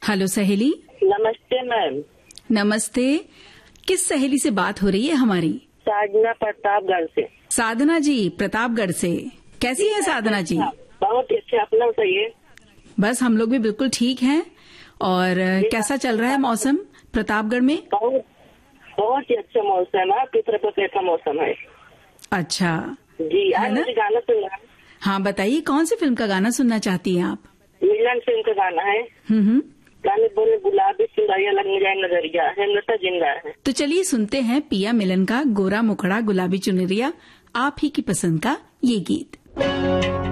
Hello सहेली। नमस्ते ma'am. नमस्ते। किस सहेली से बात हो रही है हमारी? साधना प्रतापगढ़ से। साधना जी प्रतापगढ़ से। कैसी है साधना जी? बहुत अच्छे, अपना बताइए। बस हम लोग भी बिल्कुल ठीक हैं। और कैसा चल रहा है मौसम प्रतापगढ़ में? बहुत ही अच्छा मौसम है। आपकी तरफ कैसा मौसम है? अच्छा जी, आज मुझे गाना सुनना है। हाँ बताइए, कौन सी फिल्म का गाना सुनना चाहती हैं आप? मिलन फिल्म का गाना है। गाने बोले गुलाबी चुनरिया लग जाए नजरिया है, नशा जिंदा है। तो चलिए सुनते हैं पिया मिलन का गोरा मुखड़ा गुलाबी चुनरिया, आप ही की पसंद का ये गीत।